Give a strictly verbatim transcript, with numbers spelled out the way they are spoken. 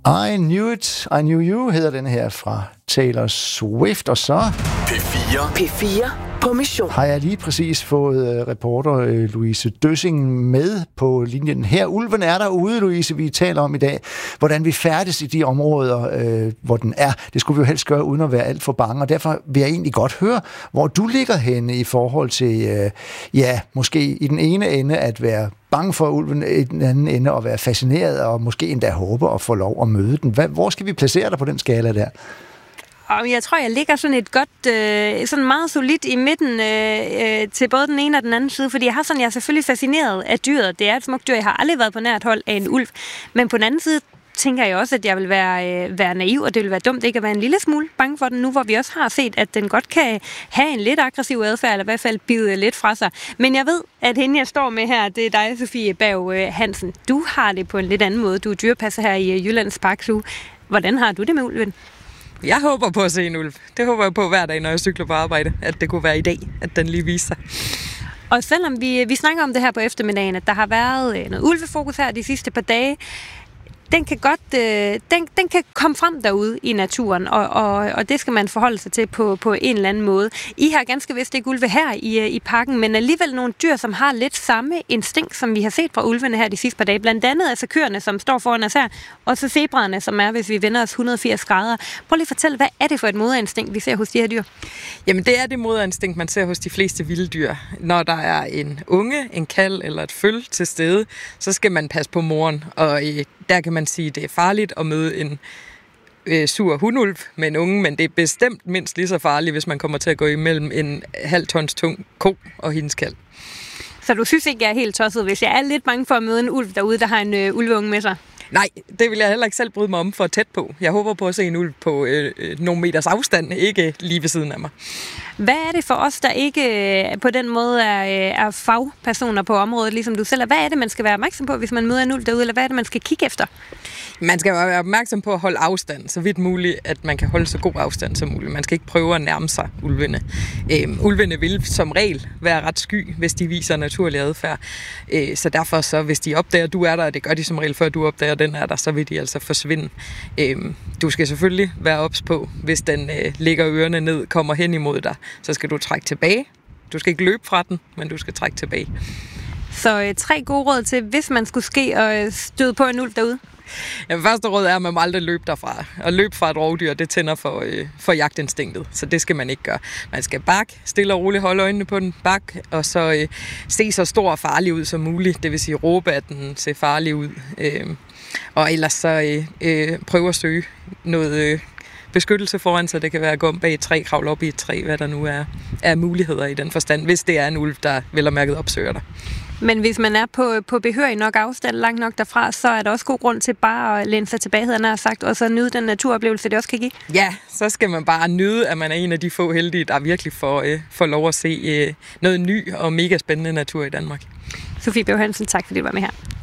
I Knew It, I Knew You hedder den her fra Taylor Swift, og så P fire. P fire på mission. har jeg lige præcis fået uh, reporter uh, Louise Døssing med på linjen her. Ulven er derude, Louise, vi taler om i dag, hvordan vi færdes i de områder, uh, hvor den er. Det skulle vi jo helst gøre, uden at være alt for bange, og derfor vil jeg egentlig godt høre, hvor du ligger henne i forhold til, uh, ja, måske i den ene ende at være bange for ulven, i den anden ende at være fascineret, og måske endda håbe at få lov at møde den. Hvad, hvor skal vi placere dig på den skala der? Og jeg tror, jeg ligger sådan et godt, øh, sådan meget solidt i midten øh, øh, til både den ene og den anden side, fordi jeg har sådan, jeg er selvfølgelig fascineret af dyret. Det er et smukt dyr. Jeg har aldrig været på nært hold af en ulv. Men på den anden side tænker jeg også, at jeg vil være, øh, være naiv, og det vil være dumt ikke at være en lille smule bange for den nu, hvor vi også har set, at den godt kan have en lidt aggressiv adfærd, eller i hvert fald bide lidt fra sig. Men jeg ved, at hende, jeg står med her, det er dig, Sofie Berg Hansen. Du har det på en lidt anden måde. Du er dyrepasser her i Jyllands Park Zoo. Hvordan har du det med ulven? Jeg håber på at se en ulv. Det håber jeg på hver dag, når jeg cykler på arbejde, at det kunne være i dag, at den lige viser sig. Og selvom vi, vi snakker om det her på eftermiddagen, at der har været noget ulvefokus her de sidste par dage, den kan godt, øh, den, den kan komme frem derude i naturen, og, og, og det skal man forholde sig til på, på en eller anden måde. I har ganske vist ikke ulve her i, i parken, men alligevel nogle dyr, som har lidt samme instinkt, som vi har set fra ulvene her de sidste par dage. Blandt andet altså køerne, som står foran os her, og så zebraerne, som er, hvis vi vender os et hundrede og firs grader. Prøv lige at fortælle, hvad er det for et moderinstinkt, vi ser hos de her dyr? Jamen, det er det moderinstinkt, man ser hos de fleste vilde dyr. Når der er en unge, en kalv eller et føl til stede, så skal man passe på moren, og øh, der kan man sige, at det er farligt at møde en øh, sur hundulv med en unge, men det er bestemt mindst lige så farligt, hvis man kommer til at gå imellem en halv tons tung ko og hendes kalv. Så du synes ikke, jeg er helt tosset, hvis jeg er lidt bange for at møde en ulv derude, der har en øh, ulveunge med sig? Nej, det vil jeg heller ikke selv bryde mig om for tæt på. Jeg håber på at se en ulv på øh, nogle meters afstand, ikke lige ved siden af mig. Hvad er det for os, der ikke på den måde er, er fagpersoner på området, ligesom du selv er? Hvad er det, man skal være opmærksom på, hvis man møder en ulv derude, eller hvad er det, man skal kigge efter? Man skal være opmærksom på at holde afstand, så vidt muligt, at man kan holde så god afstand som muligt. Man skal ikke prøve at nærme sig ulvene. Øhm, ulvene vil som regel være ret sky, hvis de viser naturlig adfærd. Øh, så derfor, så, hvis de opdager, at du er der, og det gør de som regel, før du opdager, at den er der, så vil de altså forsvinde. Øhm, du skal selvfølgelig være ops på, hvis den øh, lægger ørerne ned, kommer hen imod dig, så skal du trække tilbage. Du skal ikke løbe fra den, men du skal trække tilbage. Så øh, tre gode råd til, hvis man skulle ske og støde på en ulv derude? Ja, første råd er, at man må aldrig løbe derfra. Og løbe fra et rovdyr, det tænder for, øh, for jagtinstinktet, så det skal man ikke gøre. Man skal bakke, stille og roligt holde øjnene på den, bak, og så øh, se så stor og farlig ud som muligt. Det vil sige råbe, at den ser farlig ud. Øh, og ellers så øh, øh, prøve at søge noget øh, beskyttelse foran, så det kan være at gå om bag et træ, kravle op i et træ, hvad der nu er, er muligheder i den forstand, hvis det er en ulv, der vel og mærket opsøger dig. Men hvis man er på, på behørig nok afstand, langt nok derfra, så er der også god grund til bare at læne sig tilbage, havde han sagt, og så nyde den naturoplevelse, det også kan give. Ja, så skal man bare nyde, at man er en af de få heldige, der virkelig får, øh, får lov at se øh, noget ny og mega spændende natur i Danmark. Sofie Berg Hansen, tak fordi du var med her.